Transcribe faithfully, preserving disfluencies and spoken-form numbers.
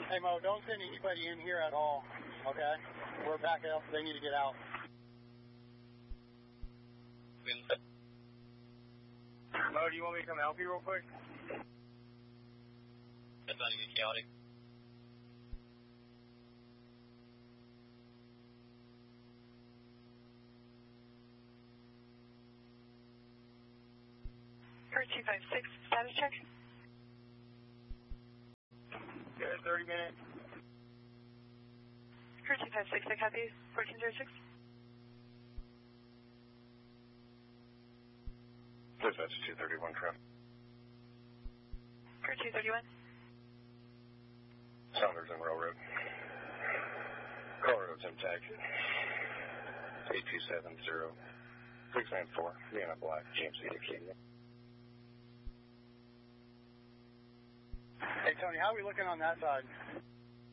Hey, Mo, don't send anybody in here at all, okay? We're backing up. They need to get out. Mo, do you want me to come help you real quick? That's not even chaotic. two five six, status check. Good, thirty minutes. two five six, I copy. fourteen zero six. Dispatch two thirty-one, correct. two thirty-one. Saunders and Railroad. Call road's intact. eight two seven zero six nine four, Vienna Black, G M C Acadia. Hey, Tony, how are we looking on that side?